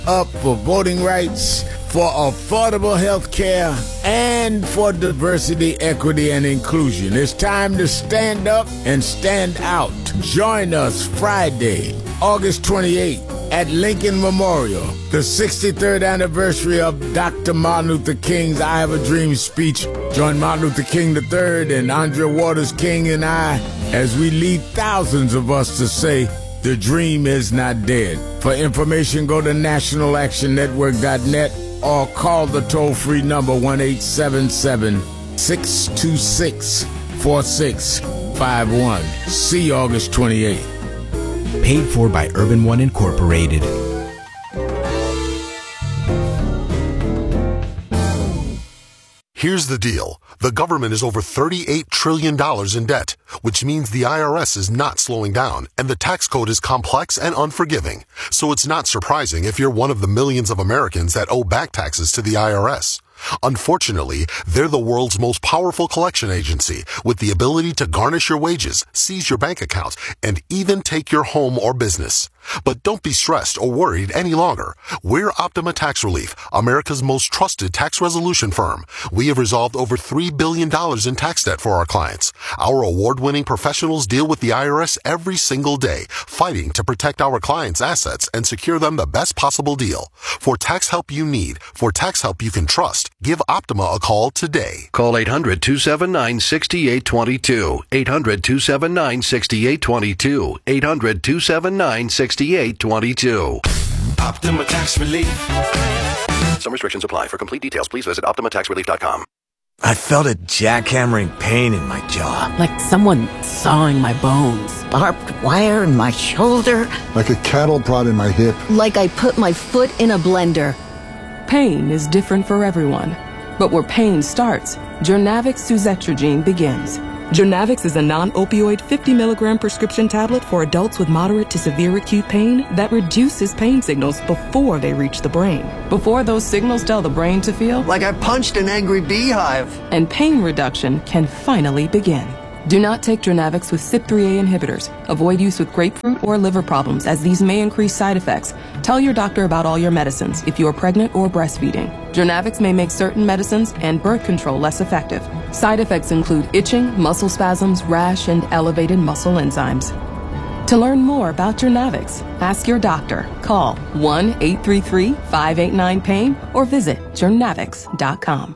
up for voting rights, for affordable health care, and for diversity, equity, and inclusion. It's time to stand up and stand out. Join us Friday, August 28th at Lincoln Memorial, the 63rd anniversary of Dr. Martin Luther King's I Have a Dream speech. Join Martin Luther King III and Andrea Waters King and I as we lead thousands of us to say, the dream is not dead. For information, go to nationalactionnetwork.net or call the toll-free number 1-877-626-4651. See you August 28th. Paid for by Urban One Incorporated. Here's the deal. The government is over $38 trillion in debt, which means the IRS is not slowing down, and the tax code is complex and unforgiving. So it's not surprising if you're one of the millions of Americans that owe back taxes to the IRS. Unfortunately, they're the world's most powerful collection agency with the ability to garnish your wages, seize your bank account, and even take your home or business. But don't be stressed or worried any longer. We're Optima Tax Relief, America's most trusted tax resolution firm. We have resolved over $3 billion in tax debt for our clients. Our award-winning professionals deal with the IRS every single day, fighting to protect our clients' assets and secure them the best possible deal. For tax help you need, for tax help you can trust, give Optima a call today. Call 800-279-6822. 800-279-6822. 800-279-6822. Optima Tax Relief. Some restrictions apply. For complete details, please visit OptimaTaxRelief.com. I felt a jackhammering pain in my jaw. Like someone sawing my bones. Barbed wire in my shoulder. Like a cattle prod in my hip. Like I put my foot in a blender. Pain is different for everyone. But where pain starts, Journavx suzetrigine begins. Journavx is a non-opioid 50-milligram prescription tablet for adults with moderate to severe acute pain that reduces pain signals before they reach the brain. Before those signals tell the brain to feel like I punched an angry beehive. And pain reduction can finally begin. Do not take Journavx with CYP3A inhibitors. Avoid use with grapefruit or liver problems, as these may increase side effects. Tell your doctor about all your medicines if you are pregnant or breastfeeding. Journavx may make certain medicines and birth control less effective. Side effects include itching, muscle spasms, rash, and elevated muscle enzymes. To learn more about Journavx, ask your doctor. Call 1-833-589-PAIN or visit journavx.com.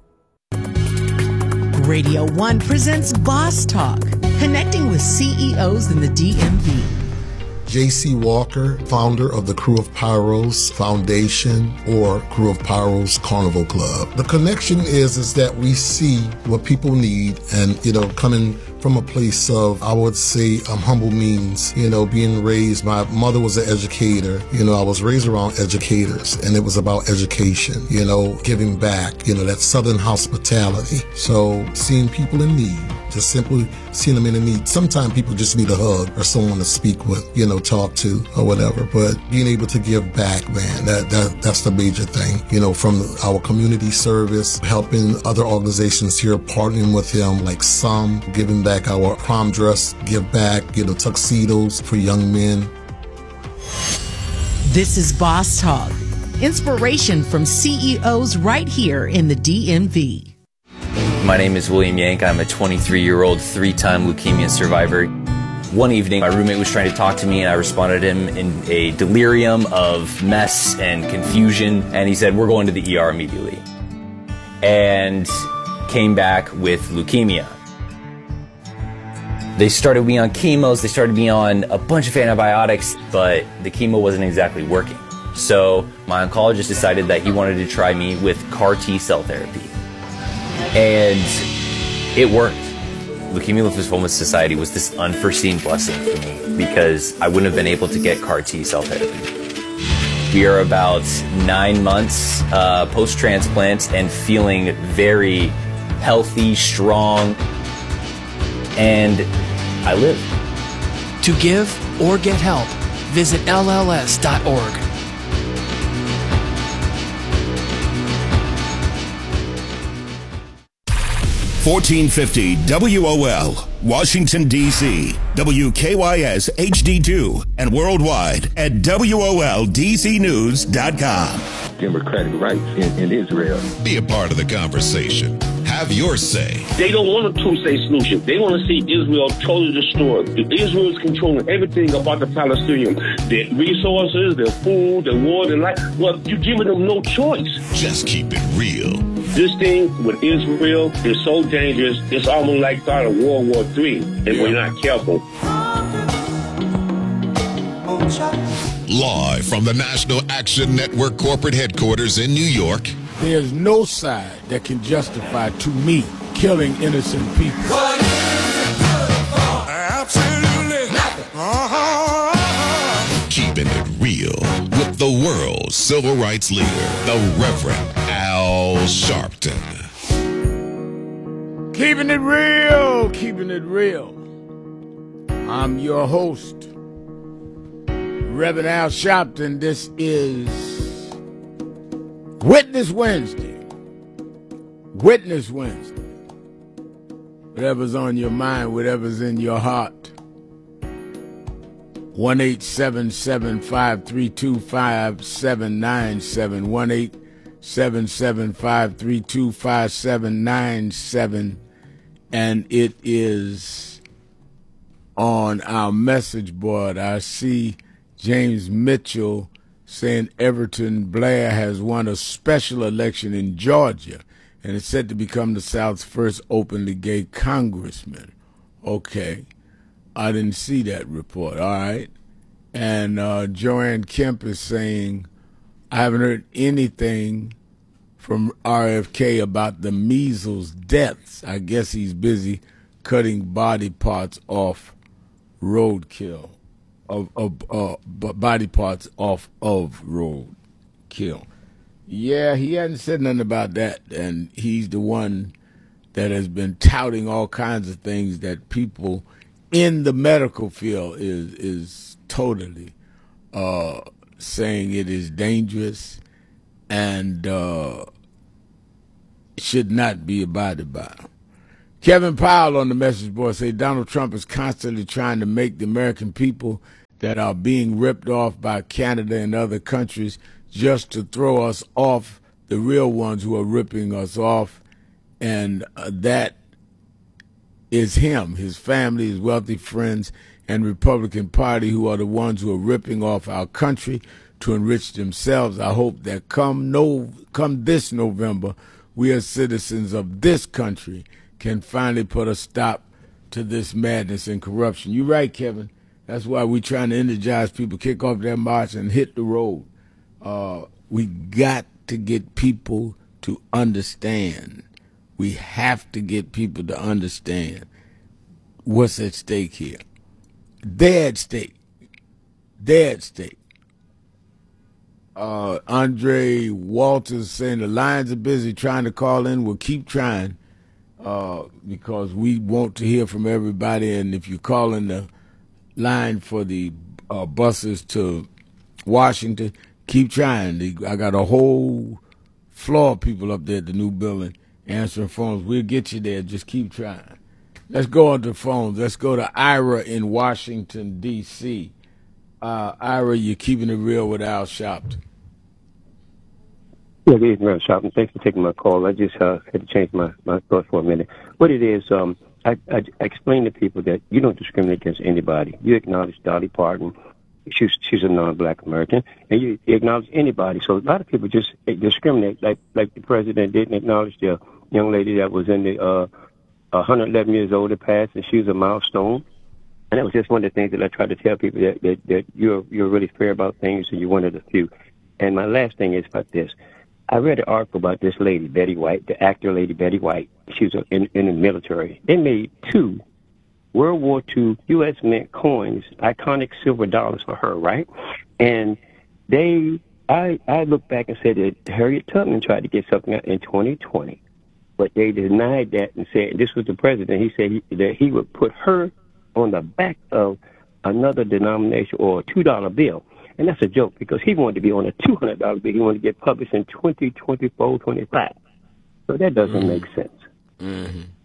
Radio 1 presents Boss Talk, connecting with CEOs in the DMV. J.C. Walker, founder of the Crew of Pyros Foundation or Crew of Pyros Carnival Club. The connection is that we see what people need and, coming from a place of, I would say, humble means, being raised. My mother was an educator. I was raised around educators, and it was about education, giving back, that Southern hospitality. So seeing people in need, just simply seeing them in need. Sometimes people just need a hug or someone to speak with, talk to or whatever. But being able to give back, man, that's the major thing, from our community service, helping other organizations here, partnering with them, like some giving back our prom dress, give back, tuxedos for young men. This is Boss Talk, inspiration from CEOs right here in the DMV. My name is William Yank. I'm a 23-year-old, 3-time leukemia survivor. One evening, my roommate was trying to talk to me, and I responded to him in a delirium of mess and confusion, and he said, "We're going to the ER immediately," and came back with leukemia. They started me on chemos, they started me on a bunch of antibiotics, but the chemo wasn't exactly working. So my oncologist decided that he wanted to try me with CAR T-cell therapy. And it worked. Leukemia Lymphoma Society was this unforeseen blessing for me because I wouldn't have been able to get CAR T-cell therapy. We are about 9 months post-transplant and feeling very healthy, strong, and I live. To give or get help, visit LLS.org. 1450 WOL, Washington, D.C., WKYS HD2, and worldwide at WOLDCnews.com. Democratic rights in Israel. Be a part of the conversation. Have your say. They don't want a two-state solution. They want to see Israel totally destroyed. Israel is controlling everything about the Palestinians. Their resources, their food, their water, their life. Well, you're giving them no choice. Just keep it real. This thing with Israel is so dangerous, it's almost like start of World War III if we're not careful. Live from the National Action Network corporate headquarters in New York. There's no side that can justify, to me, killing innocent people. What is it good for? Absolutely nothing. Keeping it real with the world's civil rights leader, the Reverend Al Sharpton. Keeping it real, keeping it real. I'm your host, Reverend Al Sharpton. This is Witness Wednesday. Witness Wednesday. Whatever's on your mind, whatever's in your heart. 1-877-532-5797. 1-877-532-5797. And it is on our message board. I see James Mitchell saying Everton Blair has won a special election in Georgia and is set to become the South's first openly gay congressman. Okay. I didn't see that report. All right. And Joanne Kemp is saying, I haven't heard anything from RFK about the measles deaths. I guess he's busy cutting body parts off roadkill. Body parts off of roadkill. Yeah, he hadn't said nothing about that, and he's the one that has been touting all kinds of things that people in the medical field is totally saying it is dangerous and should not be abided by. Kevin Powell on the message board say Donald Trump is constantly trying to make the American people that are being ripped off by Canada and other countries just to throw us off the real ones who are ripping us off. And that is him, his family, his wealthy friends, and Republican Party who are the ones who are ripping off our country to enrich themselves. I hope that come this November, we as citizens of this country can finally put a stop to this madness and corruption. You're right, Kevin. That's why we're trying to energize people, kick off their march and hit the road. We got to get people to understand. We have to get people to understand what's at stake here. They're at stake. They're at stake. Andre Walters saying the lines are busy trying to call in. We'll keep trying because we want to hear from everybody. And if you're calling the line for the buses to Washington, keep trying. I got a whole floor of people up there at the new building answering phones. We'll get you there. Just keep trying. Let's go on to phones. Let's go to Ira in Washington, D.C. Ira, you're keeping it real with Al Sharpton. Yeah, good evening, Sharpton. Thanks for taking my call. I just had to change my thoughts for a minute. What it is, I explain to people that you don't discriminate against anybody. You acknowledge Dolly Parton. She's a non-black American, and you acknowledge anybody. So a lot of people just discriminate, like the president didn't acknowledge the young lady that was in the 111 years old that passed, and she was a milestone. And that was just one of the things that I tried to tell people, that you're really fair about things, and you're one of the few. And my last thing is about this. I read an article about this lady, Betty White, the actor lady Betty White. She was in the military. They made 2 World War II U.S. Mint coins, iconic silver dollars for her, right? And I looked back and said that Harriet Tubman tried to get something out in 2020, but they denied that and said, this was the president, he said that he would put her on the back of another denomination or a $2 bill. And that's a joke because he wanted to be on a $200 bill. He wanted to get published in 2024, 25. So that doesn't make sense. Mm-hmm.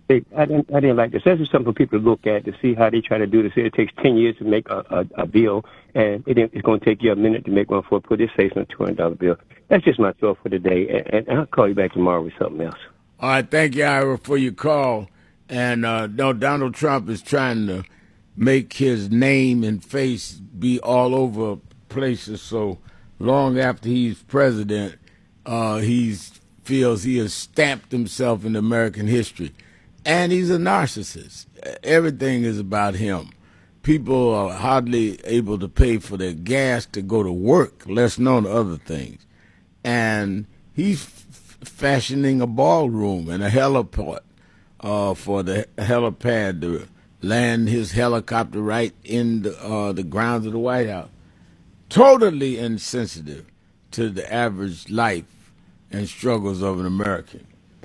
I didn't like this. That's just something for people to look at to see how they try to do this. It takes 10 years to make a bill, and it's going to take you a minute to make one for put this face on a $200 bill. That's just my thought for today, and I'll call you back tomorrow with something else. All right, thank you, Ira, for your call. And no, Donald Trump is trying to make his name and face be all over places. So long after he's president, he feels he has stamped himself in American history. And he's a narcissist. Everything is about him. People are hardly able to pay for their gas to go to work, less known other things. And he's fashioning a ballroom and a heliport for the helipad to land his helicopter right in the grounds of the White House. Totally insensitive to the average life and struggles of an American.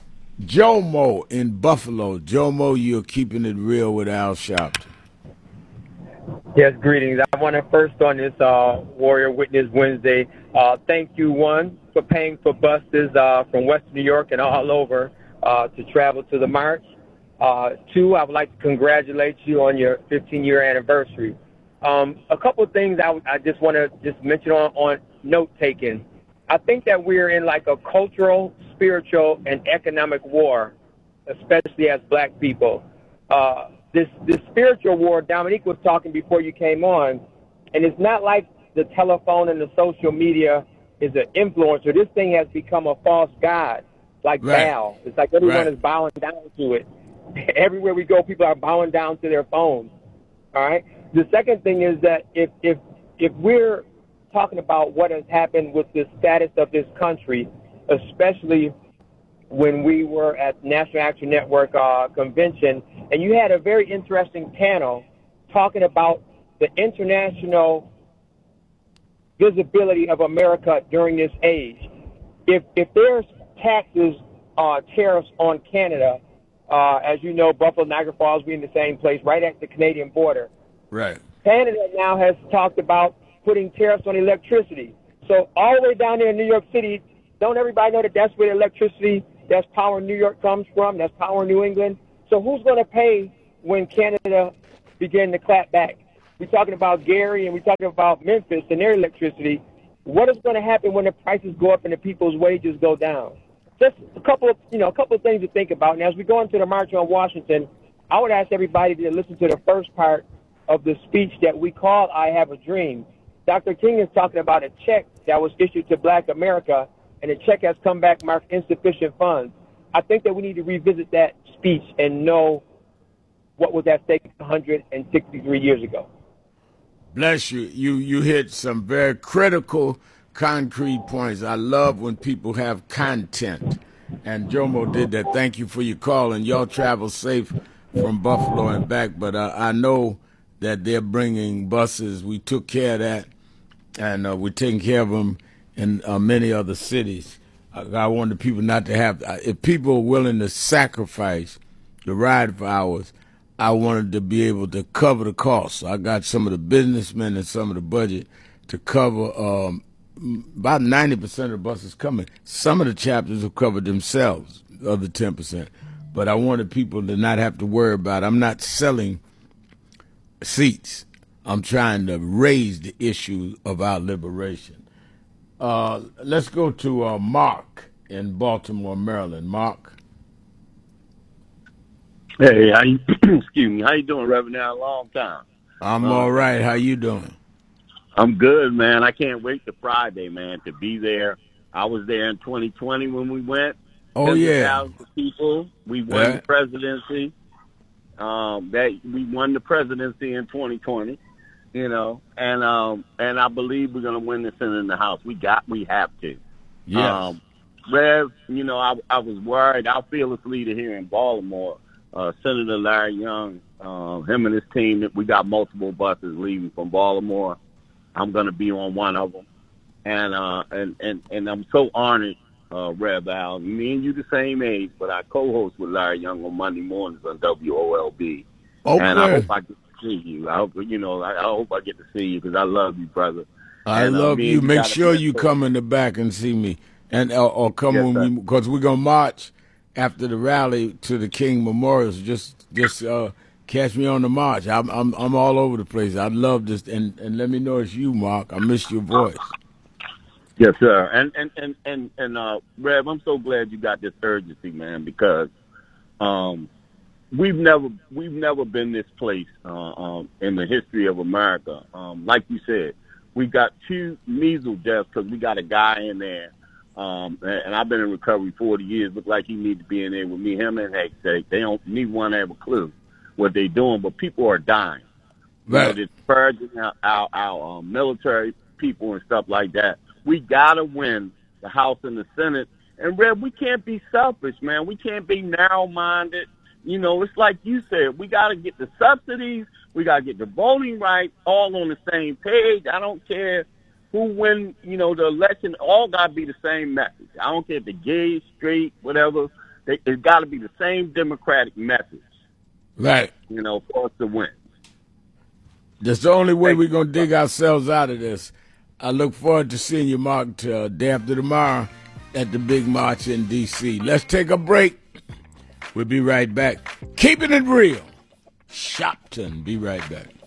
Jomo in Buffalo. Jomo, you're keeping it real with Al Sharpton. Yes, greetings. I want to first on this Warrior Witness Wednesday, thank you, one, for paying for buses from Western New York and all over to travel to the march. Two, I would like to congratulate you on your 15-year anniversary. A couple of things I just want to just mention on note-taking. I think that we're in like a cultural, spiritual, and economic war, especially as black people. This spiritual war, Dominique was talking before you came on, and it's not like the telephone and the social media is an influencer. This thing has become a false god, like Baal. It's like everyone is bowing down to it. Everywhere we go, people are bowing down to their phones. All right. The second thing is that if we're talking about what has happened with the status of this country, especially when we were at National Action Network convention, and you had a very interesting panel talking about the international visibility of America during this age. If there's taxes, tariffs on Canada, as you know, Buffalo, Niagara Falls, we're in the same place, right at the Canadian border. Right. Canada now has talked about putting tariffs on electricity. So all the way down there in New York City, don't everybody know that that's where the electricity, that's power New York comes from, that's power New England? So who's going to pay when Canada begin to clap back? We're talking about Gary and we're talking about Memphis and their electricity. What is going to happen when the prices go up and the people's wages go down? Just a couple of things to think about. And as we go into the March on Washington, I would ask everybody to listen to the first part of the speech that we call I Have a Dream. Dr. King is talking about a check that was issued to Black America, and the check has come back marked insufficient funds. I think that we need to revisit that speech and know what was at stake 163 years ago. Bless you. You hit some very critical, concrete points. I love when people have content, and Jomo did that. Thank you for your call, and y'all travel safe from Buffalo and back. But I know that they're bringing buses. We took care of that, and we're taking care of them in many other cities. I wanted people not to have, if people are willing to sacrifice the ride for hours, I wanted to be able to cover the costs. So I got some of the businessmen and some of the budget to cover about 90% of the buses coming. Some of the chapters will cover themselves, the other 10%. But I wanted people to not have to worry about it. I'm not selling seats. I'm trying to raise the issue of our liberation. Let's go to Mark in Baltimore, Maryland. Mark. Hey, excuse me. How you doing, Reverend? A long time. I'm all right. How you doing? I'm good, man. I can't wait to Friday, man, to be there. I was there in 2020 when we went. Oh, yeah. 100,000 people. We won the presidency. We won the presidency in 2020. You know, and I believe we're gonna win the Senate and the House. We have to. Yes. Rev, you know, I was worried. Our fearless leader here in Baltimore, Senator Larry Young, him and his team, we got multiple buses leaving from Baltimore. I'm gonna be on one of them, and I'm so honored, Rev Al. Me and you the same age, but I co-host with Larry Young on Monday mornings on WOLB. Okay. And I hope I get to see you. I hope I get to see you because I love you, brother. I love you. Make sure you come in the back and see me, and or come when we, because we're gonna march, after the rally to the King Memorials. Just catch me on the march. I'm all over the place. I love this, and let me know it's you, Mark. I missed your voice. Yes, sir. And Rev, I'm so glad you got this urgency, man, because we've never been this place in the history of America. Like you said, we got 2 measles deaths because we got a guy in there. And I've been in recovery 40 years. Look like he needs to be in there with me. Him and Hank. They don't need one to have a clue what they're doing, but people are dying. Right. They're disparaging our military people and stuff like that. We got to win the House and the Senate. And, Red, we can't be selfish, man. We can't be narrow-minded. You know, it's like you said, we got to get the subsidies. We got to get the voting rights all on the same page. I don't care who win, the election. All got to be the same message. I don't care if they're gay, straight, whatever. It's got to be the same democratic message. Right. For us to win. That's the only way we're going to dig ourselves out of this. I look forward to seeing you, Mark, day after tomorrow at the big march in D.C. Let's take a break. We'll be right back. Keeping it real. Shopton. Be right back.